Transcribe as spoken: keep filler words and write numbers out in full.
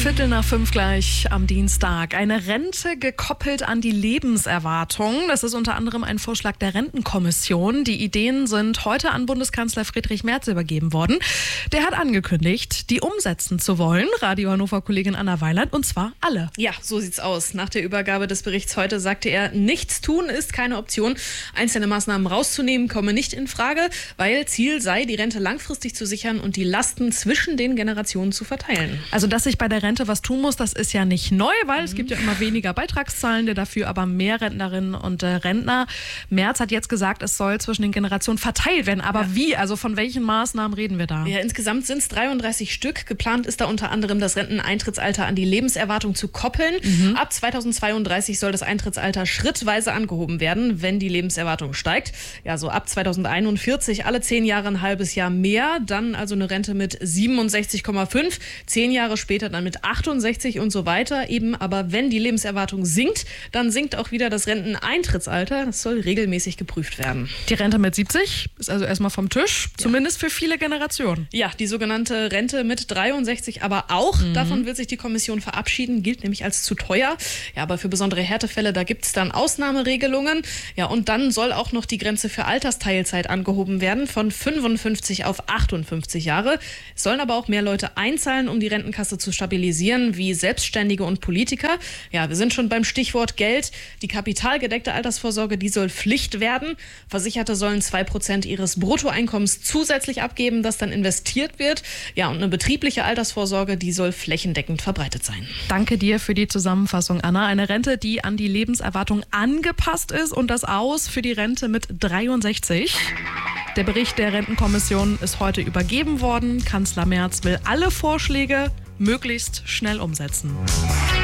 Viertel nach fünf gleich am Dienstag. Eine Rente gekoppelt an die Lebenserwartung. Das ist unter anderem ein Vorschlag der Rentenkommission. Die Ideen sind heute an Bundeskanzler Friedrich Merz übergeben worden. Der hat angekündigt, die umsetzen zu wollen. Radio Hannover-Kollegin Anna Weiland, und zwar alle. Ja, so sieht's aus. Nach der Übergabe des Berichts heute sagte er, nichts tun ist keine Option. Einzelne Maßnahmen rauszunehmen komme nicht in Frage, weil Ziel sei, die Rente langfristig zu sichern und die Lasten zwischen den Generationen zu verteilen. Also, dass sich bei der Rente was tun muss, das ist ja nicht neu, weil mhm. es gibt ja immer weniger Beitragszahlende, dafür aber mehr Rentnerinnen und äh, Rentner. Merz hat jetzt gesagt, es soll zwischen den Generationen verteilt werden. Aber ja. wie? Also von welchen Maßnahmen reden wir da? Ja, insgesamt sind es dreiunddreißig Stück. Geplant ist da unter anderem, das Renteneintrittsalter an die Lebenserwartung zu koppeln. Mhm. Ab zweitausendzweiunddreißig soll das Eintrittsalter schrittweise angehoben werden, wenn die Lebenserwartung steigt. Ja, so ab zweitausendeinundvierzig alle zehn Jahre ein halbes Jahr mehr. Dann also eine Rente mit siebenundsechzig Komma fünf. Zehn Jahre später dann mit achtundsechzig und so weiter. Eben, aber wenn die Lebenserwartung sinkt, dann sinkt auch wieder das Renteneintrittsalter. Das soll regelmäßig geprüft werden. Die Rente mit siebzig ist also erstmal vom Tisch, ja. zumindest für viele Generationen. Ja, die sogenannte Rente mit dreiundsechzig aber auch. Mhm. Davon will sich die Kommission verabschieden, gilt nämlich als zu teuer. Ja, aber für besondere Härtefälle, da gibt es dann Ausnahmeregelungen. Ja, und dann soll auch noch die Grenze für Altersteilzeit angehoben werden von fünfundfünfzig auf achtundfünfzig Jahre. Es sollen aber auch mehr Leute einzahlen, um die Rentenkasse zu stabilisieren, wie Selbstständige und Politiker. Ja, wir sind schon beim Stichwort Geld. Die kapitalgedeckte Altersvorsorge, die soll Pflicht werden. Versicherte sollen zwei Prozent ihres Bruttoeinkommens zusätzlich abgeben, das dann investiert wird. Ja, und eine betriebliche Altersvorsorge, die soll flächendeckend verbreitet sein. Danke dir für die Zusammenfassung, Anna. Eine Rente, die an die Lebenserwartung angepasst ist, und das Aus für die Rente mit dreiundsechzig. Der Bericht der Rentenkommission ist heute übergeben worden. Kanzler Merz will alle Vorschläge möglichst schnell umsetzen.